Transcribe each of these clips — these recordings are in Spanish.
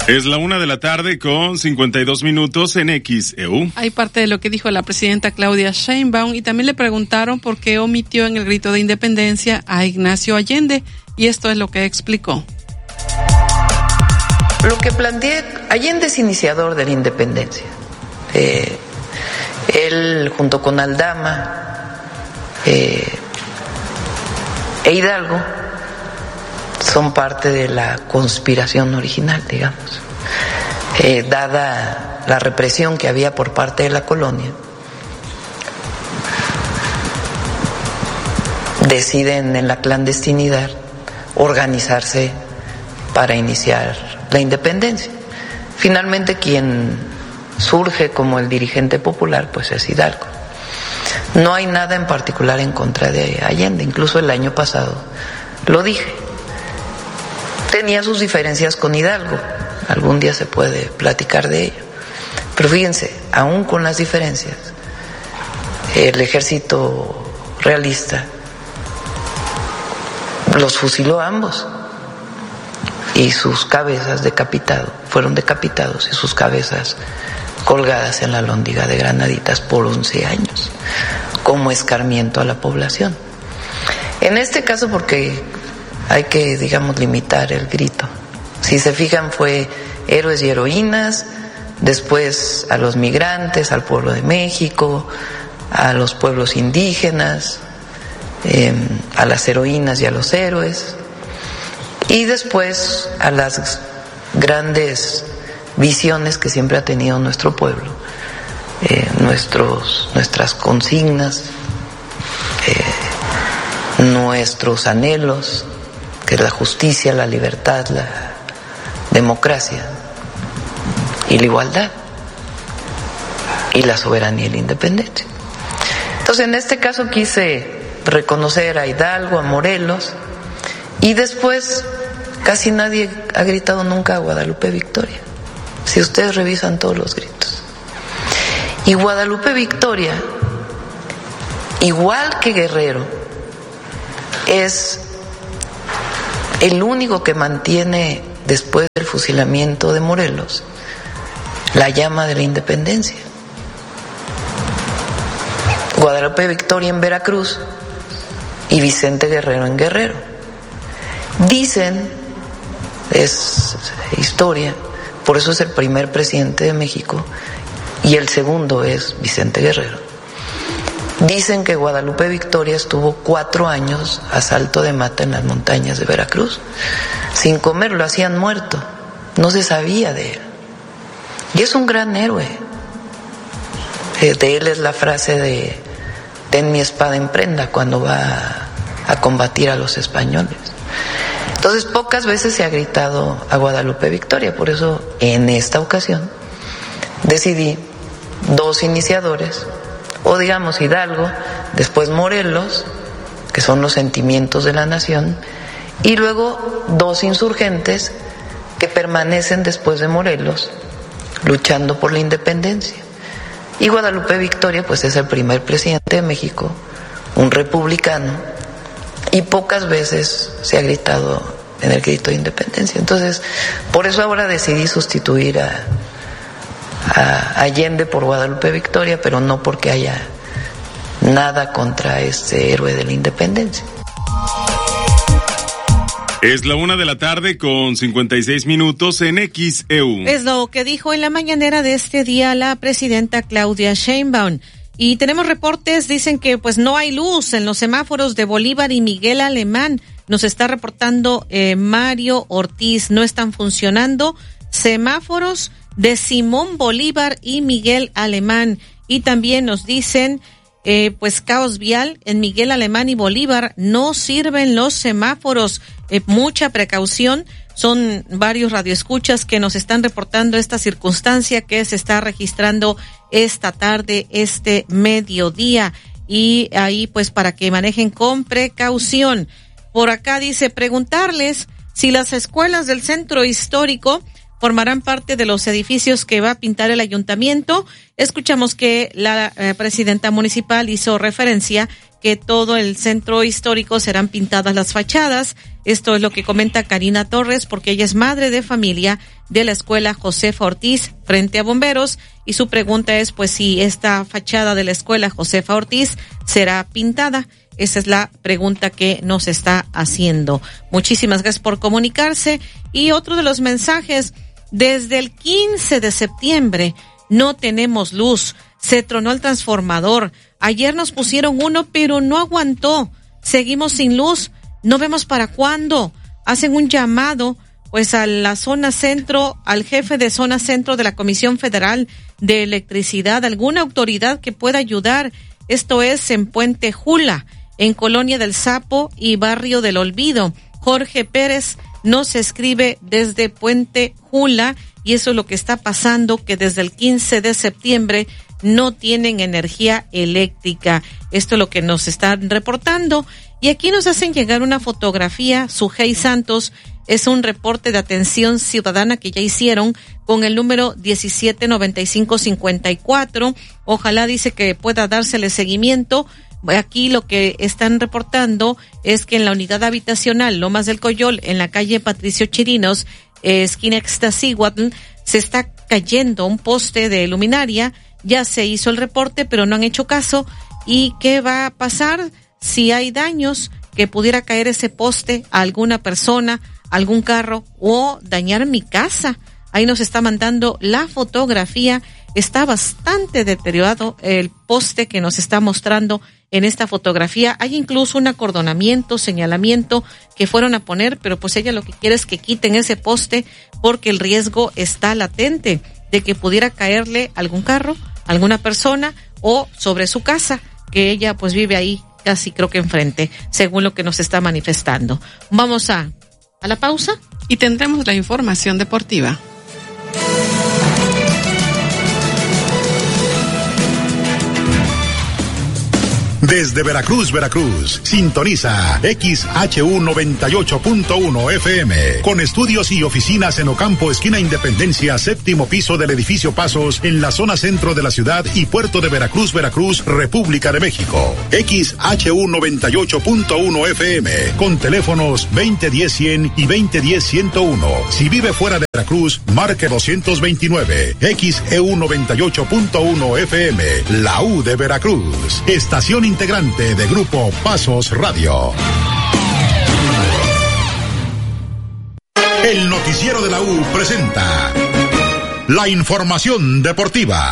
Es la 1:52 en XEU. Hay parte de lo que dijo la presidenta Claudia Sheinbaum y también le preguntaron por qué omitió en el grito de independencia a Ignacio Allende y esto es lo que explicó. Lo que planteé, Allende es iniciador de la independencia. Él junto con Aldama e Hidalgo son parte de la conspiración original, digamos. Dada la represión que había por parte de la colonia, deciden en la clandestinidad organizarse para iniciar la independencia. Finalmente quien surge como el dirigente popular pues es Hidalgo. No hay nada en particular en contra de Allende, incluso el año pasado lo dije. Tenía sus diferencias con Hidalgo, algún día se puede platicar de ello. Pero fíjense, aún con las diferencias, el ejército realista los fusiló a ambos y sus cabezas fueron decapitados y sus cabezas colgadas en la Alhóndiga de Granaditas por 11 años, como escarmiento a la población. En este caso, porque hay que, digamos, limitar el grito. Si se fijan, fue héroes y heroínas, después a los migrantes, al pueblo de México, a los pueblos indígenas, a las heroínas y a los héroes, y después a las grandes visiones que siempre ha tenido nuestro pueblo, nuestras consignas, nuestros anhelos, que es la justicia, la libertad, la democracia y la igualdad y la soberanía y la independencia. Entonces, en este caso quise reconocer a Hidalgo, a Morelos, y después casi nadie ha gritado nunca a Guadalupe Victoria, si ustedes revisan todos los gritos. Y Guadalupe Victoria, igual que Guerrero, es el único que mantiene, después del fusilamiento de Morelos, la llama de la independencia. Guadalupe Victoria en Veracruz y Vicente Guerrero en Guerrero. Dicen, es historia, por eso es el primer presidente de México y el segundo es Vicente Guerrero. Dicen que Guadalupe Victoria estuvo 4 años a salto de mata en las montañas de Veracruz, sin comer, lo hacían muerto, no se sabía de él. Y es un gran héroe. De él es la frase de "ten mi espada en prenda" cuando va a combatir a los españoles. Entonces, pocas veces se ha gritado a Guadalupe Victoria, por eso en esta ocasión decidí 2 iniciadores, o digamos Hidalgo, después Morelos, que son los sentimientos de la nación, y luego 2 insurgentes que permanecen después de Morelos, luchando por la independencia. Y Guadalupe Victoria, pues es el primer presidente de México, un republicano, y pocas veces se ha gritado en el grito de independencia. Entonces, por eso ahora decidí sustituir a Allende por Guadalupe Victoria, pero no porque haya nada contra este héroe de la independencia. Es la 1:56 en XEU. Es lo que dijo en la mañanera de este día la presidenta Claudia Sheinbaum. Y tenemos reportes, dicen que pues no hay luz en los semáforos de Bolívar y Miguel Alemán. Nos está reportando Mario Ortiz, no están funcionando semáforos de Simón Bolívar y Miguel Alemán. Y también nos dicen pues caos vial en Miguel Alemán y Bolívar, no sirven los semáforos, mucha precaución. Son varios radioescuchas que nos están reportando esta circunstancia que se está registrando esta tarde, este mediodía, y ahí pues para que manejen con precaución. Por acá dice preguntarles si las escuelas del centro histórico formarán parte de los edificios que va a pintar el ayuntamiento. Escuchamos que la presidenta municipal hizo referencia que todo el centro histórico serán pintadas las fachadas. Esto es lo que comenta Karina Torres, porque ella es madre de familia de la escuela Josefa Ortiz frente a bomberos, y su pregunta es pues si esta fachada de la escuela Josefa Ortiz será pintada. Esa es la pregunta que nos está haciendo. Muchísimas gracias por comunicarse. Y otro de los mensajes: desde el 15 de septiembre no tenemos luz. Se tronó el transformador. Ayer nos pusieron uno, pero no aguantó. Seguimos sin luz. No vemos para cuándo. Hacen un llamado pues a la zona centro, al jefe de zona centro de la Comisión Federal de Electricidad, alguna autoridad que pueda ayudar. Esto es en Puente Jula, en Colonia del Sapo y Barrio del Olvido. Jorge Pérez nos escribe desde Puente Jula, y eso es lo que está pasando, que desde el 15 de septiembre no tienen energía eléctrica. Esto es lo que nos están reportando. Y aquí nos hacen llegar una fotografía. Sujei Santos, es un reporte de atención ciudadana que ya hicieron con el número 179554. Ojalá, dice, que pueda dársele seguimiento. Aquí lo que están reportando es que en la unidad habitacional Lomas del Coyol, en la calle Patricio Chirinos, esquina Ixtaccíhuatl, se está cayendo un poste de luminaria. Ya se hizo el reporte, pero no han hecho caso. ¿Y qué va a pasar si hay daños? Que pudiera caer ese poste a alguna persona, algún carro, o dañar mi casa. Ahí nos está mandando la fotografía. Está bastante deteriorado el poste que nos está mostrando en esta fotografía. Hay incluso un acordonamiento, señalamiento que fueron a poner, pero pues ella lo que quiere es que quiten ese poste porque el riesgo está latente de que pudiera caerle algún carro, alguna persona, o sobre su casa, que ella pues vive ahí casi creo que enfrente, según lo que nos está manifestando. Vamos a la pausa y tendremos la información deportiva. Desde Veracruz, sintoniza XHU 98.1 FM, con estudios y oficinas en Ocampo, esquina Independencia, séptimo piso del edificio Pasos, en la zona centro de la ciudad y puerto de Veracruz, República de México. XHU 98.1 FM, con teléfonos 2010-100 y 2010-101. Si vive fuera de Veracruz, marque 229. XEU 98.1 FM, la U de Veracruz. Estación integrante de Grupo Pasos Radio. El noticiero de la U presenta la información deportiva.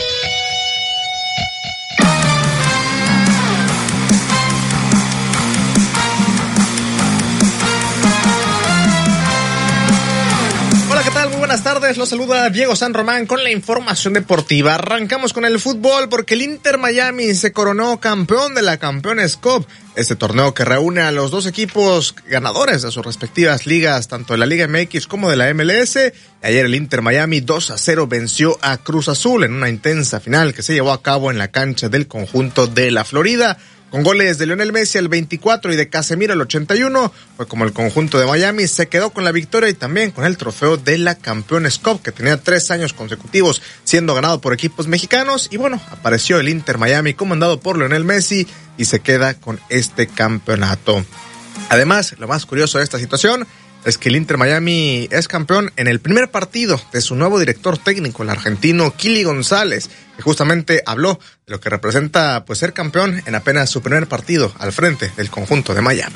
Buenas tardes, los saluda Diego San Román con la información deportiva. Arrancamos con el fútbol porque el Inter Miami se coronó campeón de la Campeones Cup, este torneo que reúne a los dos equipos ganadores de sus respectivas ligas, tanto de la Liga MX como de la MLS. Ayer el Inter Miami 2-0 venció a Cruz Azul en una intensa final que se llevó a cabo en la cancha del conjunto de la Florida. Con goles de Lionel Messi al 24 y de Casemiro al 81, fue como el conjunto de Miami se quedó con la victoria y también con el trofeo de la Campeones Cup, que tenía 3 años consecutivos siendo ganado por equipos mexicanos. Y bueno, apareció el Inter Miami comandado por Lionel Messi y se queda con este campeonato. Además, lo más curioso de esta situación es que el Inter Miami es campeón en el primer partido de su nuevo director técnico, el argentino Kili González, que justamente habló de lo que representa pues ser campeón en apenas su primer partido al frente del conjunto de Miami.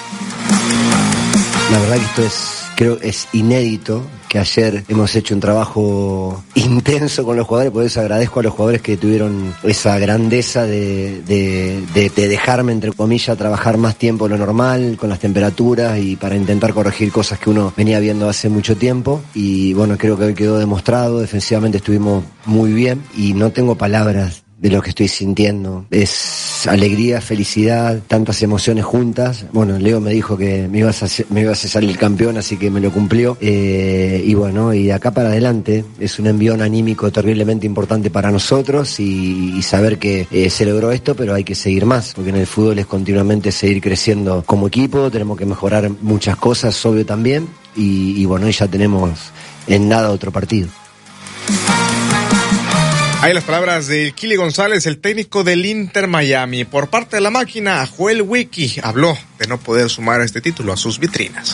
La verdad que creo es inédito, que ayer hemos hecho un trabajo intenso con los jugadores, por eso agradezco a los jugadores que tuvieron esa grandeza de dejarme, entre comillas, trabajar más tiempo de lo normal, con las temperaturas y para intentar corregir cosas que uno venía viendo hace mucho tiempo. Y bueno, creo que hoy quedó demostrado, defensivamente estuvimos muy bien y no tengo palabras de lo que estoy sintiendo. Es alegría, felicidad, tantas emociones juntas. Bueno, Leo me dijo que me ibas a salir campeón, así que me lo cumplió. Y bueno, y de acá para adelante es un envión anímico terriblemente importante para nosotros y saber que se logró esto, pero hay que seguir más, porque en el fútbol es continuamente seguir creciendo como equipo, tenemos que mejorar muchas cosas, obvio también, y bueno, ya tenemos en nada otro partido. Hay las palabras de Kili González, el técnico del Inter Miami. Por parte de la máquina, Joel Wiki habló de no poder sumar este título a sus vitrinas.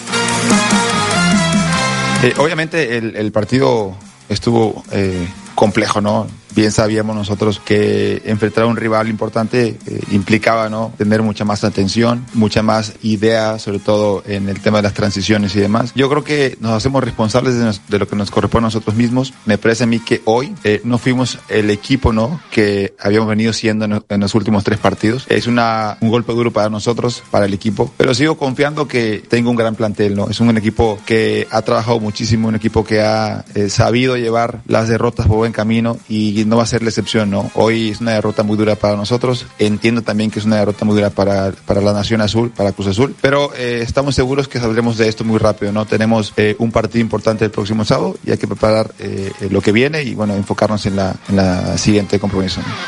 Obviamente el partido estuvo complejo, ¿no? Bien sabíamos nosotros que enfrentar a un rival importante implicaba, ¿no?, tener mucha más atención, mucha más idea, sobre todo en el tema de las transiciones y demás. Yo creo que nos hacemos responsables de lo que nos corresponde a nosotros mismos. Me parece a mí que hoy no fuimos el equipo, ¿no?, que habíamos venido siendo en los últimos 3 partidos. Es un golpe duro para nosotros, para el equipo, pero sigo confiando que tengo un gran plantel, ¿no? Es un equipo que ha trabajado muchísimo, un equipo que ha sabido llevar las derrotas por buen camino y no va a ser la excepción, ¿no? Hoy es una derrota muy dura para nosotros. Entiendo también que es una derrota muy dura para la Nación Azul, para Cruz Azul, pero estamos seguros que saldremos de esto muy rápido, ¿no? Tenemos un partido importante el próximo sábado y hay que preparar lo que viene y, bueno, enfocarnos en la siguiente compromiso, ¿no?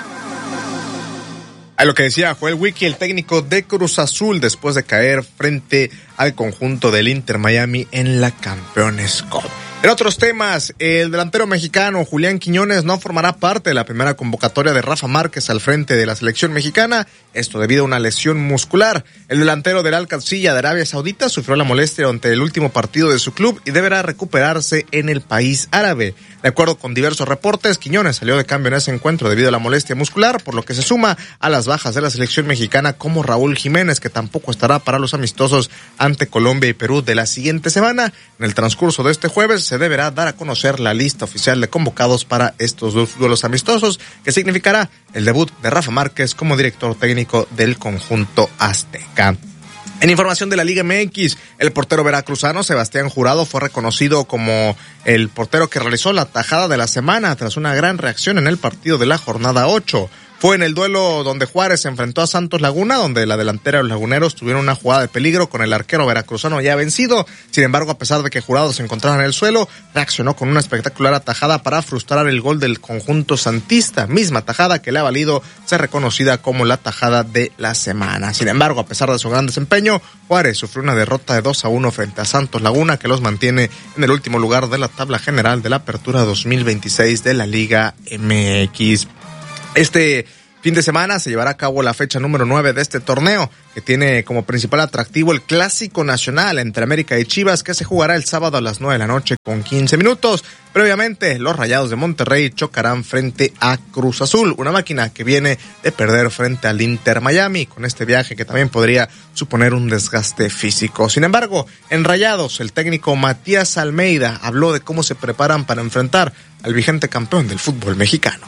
A lo que decía Joel Wiki, el técnico de Cruz Azul, después de caer frente al conjunto del Inter Miami en la Campeones Cup. En otros temas, el delantero mexicano Julián Quiñones no formará parte de la primera convocatoria de Rafa Márquez al frente de la selección mexicana, esto debido a una lesión muscular. El delantero del Al-Qadsiya de Arabia Saudita sufrió la molestia ante el último partido de su club y deberá recuperarse en el país árabe. De acuerdo con diversos reportes, Quiñones salió de cambio en ese encuentro debido a la molestia muscular, por lo que se suma a las bajas de la selección mexicana como Raúl Jiménez, que tampoco estará para los amistosos ante Colombia y Perú de la siguiente semana. En el transcurso de este jueves se deberá dar a conocer la lista oficial de convocados para estos dos duelos amistosos, que significará el debut de Rafa Márquez como director técnico del conjunto azteca. En información de la Liga MX, el portero veracruzano Sebastián Jurado fue reconocido como el portero que realizó la tajada de la semana tras una gran reacción en el partido de la jornada 8. Fue en el duelo donde Juárez se enfrentó a Santos Laguna, donde la delantera de los laguneros tuvieron una jugada de peligro con el arquero veracruzano ya vencido. Sin embargo, a pesar de que Jurado se encontraba en el suelo, reaccionó con una espectacular atajada para frustrar el gol del conjunto santista, misma tajada que le ha valido ser reconocida como la tajada de la semana. Sin embargo, a pesar de su gran desempeño, Juárez sufrió una derrota de 2-1 frente a Santos Laguna, que los mantiene en el último lugar de la tabla general de la apertura 2026 de la Liga MX. Este fin de semana se llevará a cabo la fecha número 9 de este torneo, que tiene como principal atractivo el Clásico Nacional entre América y Chivas, que se jugará el sábado a las 9 de la noche con 15 minutos. Previamente, los Rayados de Monterrey chocarán frente a Cruz Azul, una máquina que viene de perder frente al Inter Miami, con este viaje que también podría suponer un desgaste físico. Sin embargo, en Rayados, el técnico Matías Almeida habló de cómo se preparan para enfrentar al vigente campeón del fútbol mexicano.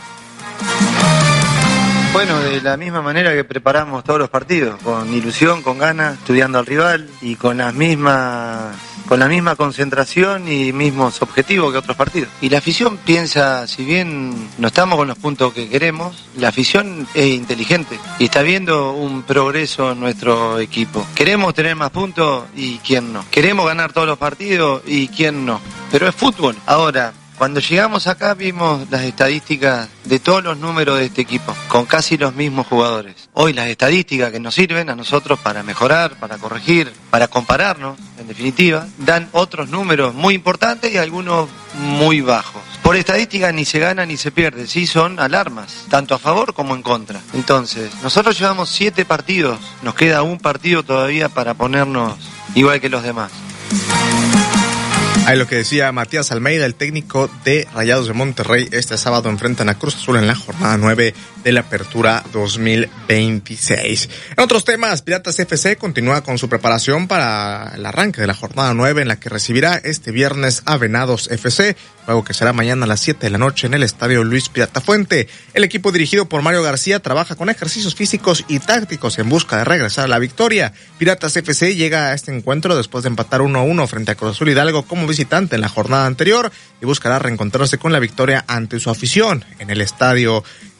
Bueno, de la misma manera que preparamos todos los partidos, con ilusión, con ganas, estudiando al rival y con la misma concentración y mismos objetivos que otros partidos. Y la afición piensa, si bien no estamos con los puntos que queremos, la afición es inteligente y está viendo un progreso en nuestro equipo. Queremos tener más puntos y quién no. Queremos ganar todos los partidos y quién no. Pero es fútbol. Ahora, cuando llegamos acá vimos las estadísticas de todos los números de este equipo, con casi los mismos jugadores. Hoy las estadísticas que nos sirven a nosotros para mejorar, para corregir, para compararnos, en definitiva, dan otros números muy importantes y algunos muy bajos. Por estadística ni se gana ni se pierde, sí son alarmas, tanto a favor como en contra. Entonces, nosotros llevamos 7 partidos, nos queda un partido todavía para ponernos igual que los demás. Ahí lo que decía Matías Almeida, el técnico de Rayados de Monterrey. Este sábado enfrentan a Cruz Azul en la jornada 9 de la apertura 2026. En otros temas, Piratas FC continúa con su preparación para el arranque de la jornada 9, en la que recibirá este viernes a Venados FC, juego que será mañana a las 7 de la noche en el estadio Luis Pirata Fuente. El equipo dirigido por Mario García trabaja con ejercicios físicos y tácticos en busca de regresar a la victoria. Piratas FC llega a este encuentro después de empatar 1-1 frente a Cruz Azul Hidalgo como visitante en la jornada anterior y buscará reencontrarse con la victoria ante su afición en el estadio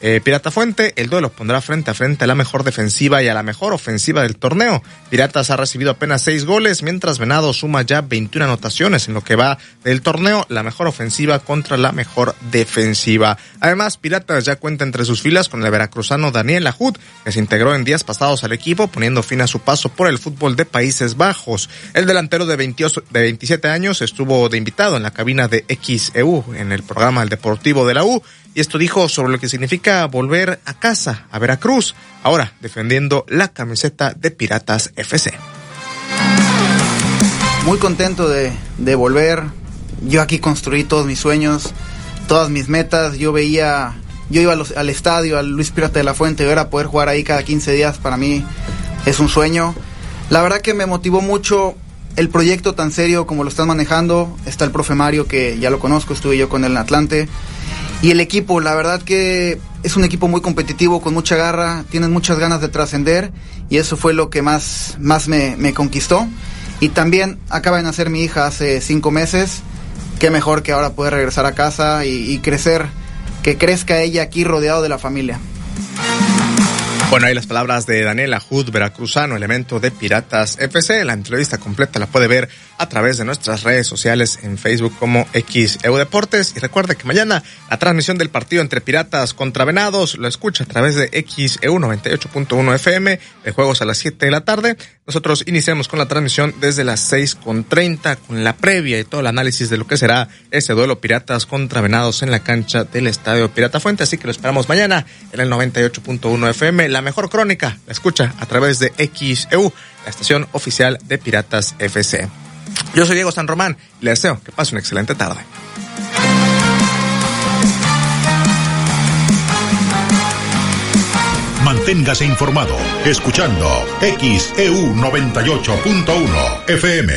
Pirata Fuente. El duelo pondrá frente a frente a la mejor defensiva y a la mejor ofensiva del torneo. Piratas ha recibido apenas 6 goles, mientras Venados suma ya 21 anotaciones en lo que va del torneo. La mejor ofensiva contra la mejor defensiva. Además, Piratas ya cuenta entre sus filas con el veracruzano Daniel Lahoud, que se integró en días pasados al equipo, poniendo fin a su paso por el fútbol de Países Bajos. El delantero de 27 años estuvo de invitado en la cabina de XEU en el programa El Deportivo de la U, y esto dijo sobre lo que significa volver a casa, a Veracruz, ahora defendiendo la camiseta de Piratas FC. Muy contento de volver. Yo aquí construí todos mis sueños, todas mis metas. Yo iba al estadio, al Luis Pirata de la Fuente, y ahora poder jugar ahí cada 15 días para mí es un sueño. La verdad que me motivó mucho el proyecto tan serio como lo están manejando. Está el profe Mario, que ya lo conozco, estuve yo con él en Atlante. Y el equipo, la verdad que es un equipo muy competitivo, con mucha garra, tienen muchas ganas de trascender, y eso fue lo que más me conquistó. Y también acaba de nacer mi hija hace 5 meses, qué mejor que ahora poder regresar a casa y crecer, que crezca ella aquí rodeado de la familia. Bueno, ahí las palabras de Daniel Lahoud, veracruzano, elemento de Piratas FC. La entrevista completa la puede ver a través de nuestras redes sociales en Facebook como XEU Deportes. Y recuerde que mañana la transmisión del partido entre Piratas contra Venados lo escucha a través de XEU 98.1 FM, de juegos a las 7 de la tarde. Nosotros iniciamos con la transmisión desde las 6:30 con la previa y todo el análisis de lo que será ese duelo Piratas contra Venados en la cancha del Estadio Pirata Fuente. Así que lo esperamos mañana en el 98.1 FM. La mejor crónica la escucha a través de XEU, la estación oficial de Piratas FC. Yo soy Diego San Román y le deseo que pase una excelente tarde. Manténgase informado escuchando XEU 98.1 FM.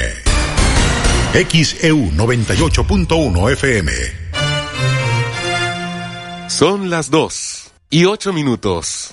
XEU 98.1 FM. Son las 2:08.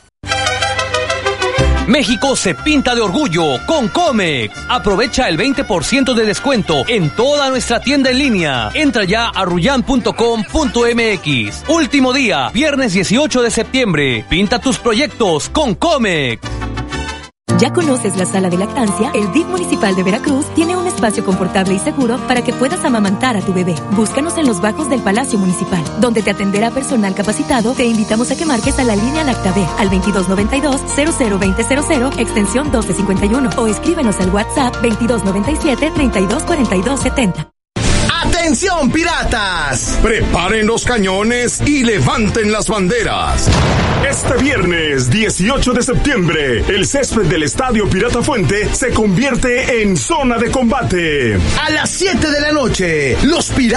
México se pinta de orgullo con Comex. Aprovecha el 20% de descuento en toda nuestra tienda en línea. Entra ya a ruyan.com.mx. Último día, viernes 18 de septiembre. Pinta tus proyectos con Comex. ¿Ya conoces la sala de lactancia? El DIF municipal de Veracruz tiene un espacio confortable y seguro para que puedas amamantar a tu bebé. Búscanos en los bajos del Palacio Municipal, donde te atenderá personal capacitado. Te invitamos a que marques a la línea LactaB al 2292-002000, extensión 1251, o escríbenos al WhatsApp 2297-324270. ¡Atención, piratas! Preparen los cañones y levanten las banderas. Este viernes 18 de septiembre, el césped del Estadio Pirata Fuente se convierte en zona de combate. A las 7 de la noche, los piratas